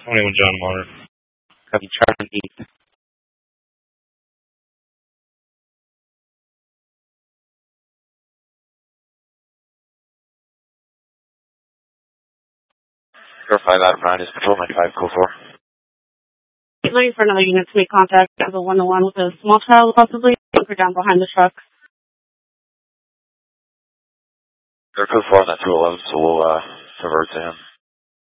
21 John Moore. Copy Charlie 8. Verify that Brian is Patrol 95, code 4. Looking for another unit to make contact as a 1-to-1 with a small child, possibly. Anchor down behind the truck. They're code 4 on that 211, so we'll convert to him.